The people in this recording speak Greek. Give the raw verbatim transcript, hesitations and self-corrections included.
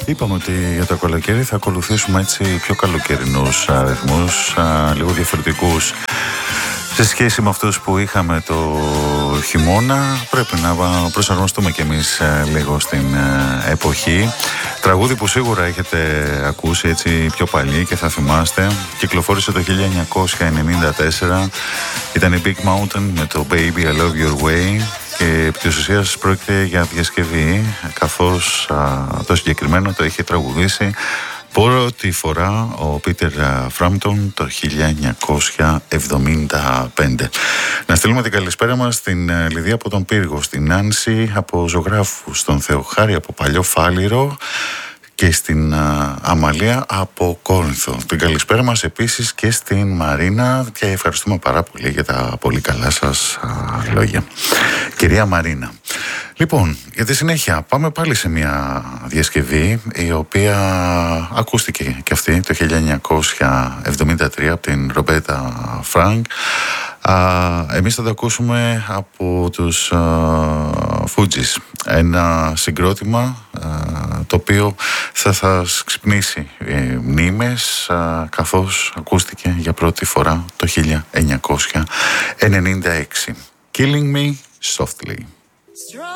Είπαμε ότι για το καλοκαίρι θα ακολουθήσουμε έτσι πιο καλοκαιρινούς αριθμούς, λίγο διαφορετικούς σε σχέση με αυτούς που είχαμε το χειμώνα. Πρέπει να προσαρμοστούμε κι εμείς λίγο στην εποχή. Τραγούδι που σίγουρα έχετε ακούσει έτσι πιο παλιοί και θα θυμάστε. Κυκλοφόρησε το χίλια εννιακόσια ενενήντα τέσσερα. Ήταν η Big Mountain με το Baby I Love Your Way. Και επί της ουσίας πρόκειται για διασκευή, καθώς α, το συγκεκριμένο το είχε τραγουδήσει πρώτη φορά ο Πίτερ Φράμπτον το χίλια εννιακόσια εβδομήντα πέντε. Να στείλουμε την καλησπέρα μας στην Λιδία από τον Πύργο, στην Νάνση από Ζωγράφου, στον Θεοχάρη από Παλιό Φάληρο και στην α, Αμαλία από Κόρινθο. Την καλησπέρα μας επίσης και στην Μαρίνα και ευχαριστούμε πάρα πολύ για τα πολύ καλά σας α, λόγια. Κυρία Μαρίνα. Λοιπόν, για τη συνέχεια πάμε πάλι σε μια διασκευή η οποία ακούστηκε και αυτή το χίλια εννιακόσια εβδομήντα τρία από την Ρομπέρτα Φρανκ. Εμείς θα το ακούσουμε από τους Fugees. Ένα συγκρότημα α, το οποίο θα σας ξυπνήσει ε, μνήμες α, καθώς ακούστηκε για πρώτη φορά το χίλια εννιακόσια ενενήντα έξι. Killing Me Softly.